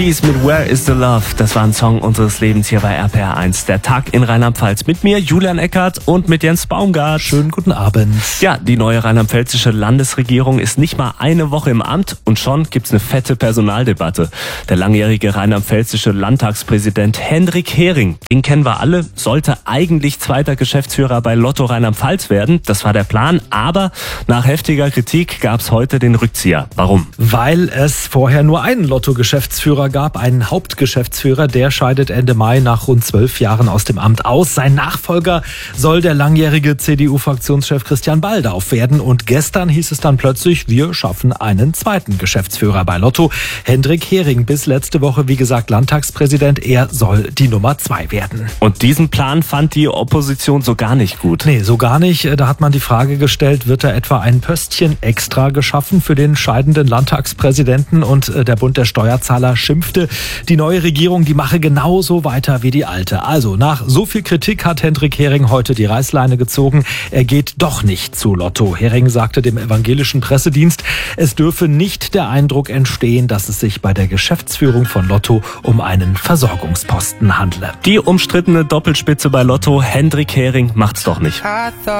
Peace mit Where is the Love? Das war ein Song unseres Lebens hier bei RPR 1. Der Tag in Rheinland-Pfalz mit mir, Julian Eckert, und mit Jens Baumgart. Schönen guten Abend. Ja, die neue rheinland-pfälzische Landesregierung ist nicht mal eine Woche im Amt und schon gibt's eine fette Personaldebatte. Der langjährige rheinland-pfälzische Landtagspräsident Hendrik Hering, den kennen wir alle, sollte eigentlich zweiter Geschäftsführer bei Lotto Rheinland-Pfalz werden. Das war der Plan, aber nach heftiger Kritik gab's heute den Rückzieher. Warum? Weil es vorher nur einen Lotto-Geschäftsführer gab, einen Hauptgeschäftsführer, der scheidet Ende Mai nach rund 12 Jahren aus dem Amt aus. Sein Nachfolger soll der langjährige CDU-Fraktionschef Christian Baldauf werden. Und gestern hieß es dann plötzlich, wir schaffen einen zweiten Geschäftsführer bei Lotto. Hendrik Hering, bis letzte Woche, wie gesagt, Landtagspräsident. Er soll die Nummer 2 werden. Und diesen Plan fand die Opposition so gar nicht gut. Nee, so gar nicht. Da hat man die Frage gestellt, wird da etwa ein Pöstchen extra geschaffen für den scheidenden Landtagspräsidenten? Und der Bund der Steuerzahler schimpfte, die neue Regierung, die mache genauso weiter wie die alte. Also nach so viel Kritik hat Hendrik Hering heute die Reißleine gezogen. Er geht doch nicht zu Lotto. Hering sagte dem evangelischen Pressedienst, es dürfe nicht der Eindruck entstehen, dass es sich bei der Geschäftsführung von Lotto um einen Versorgungsposten handle. Die umstrittene Doppelspitze bei Lotto, Hendrik Hering, macht's doch nicht.